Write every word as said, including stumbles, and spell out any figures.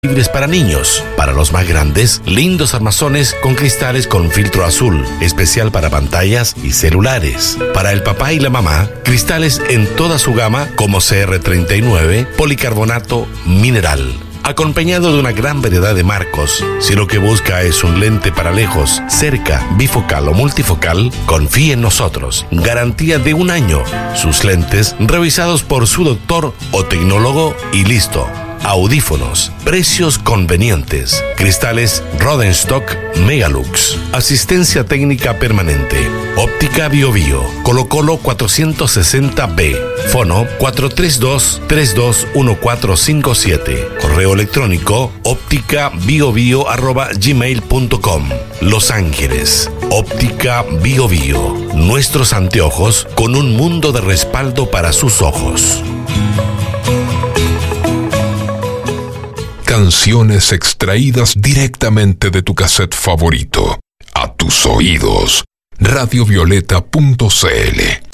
libres para niños. Para los más grandes, lindos armazones con cristales con filtro azul, especial para pantallas y celulares. Para el papá y la mamá, cristales en toda su gama como C R treinta y nueve, policarbonato, mineral. Acompañado de una gran variedad de marcos. Si lo que busca es un lente para lejos, cerca, bifocal o multifocal, confíe en nosotros. Garantía de un año. Sus lentes revisados por su doctor o tecnólogo y listo. Audífonos, precios convenientes, cristales Rodenstock Megalux, asistencia técnica permanente, óptica Bio Bio, Colo Colo cuatrocientos sesenta B, fono cuatro tres dos, tres dos uno cuatro cinco siete, correo electrónico ópticabiobio arroba gmail punto com. Los Ángeles, óptica Bio Bio, nuestros anteojos con un mundo de respaldo para sus ojos. Canciones extraídas directamente de tu cassette favorito, a tus oídos. radiovioleta punto c l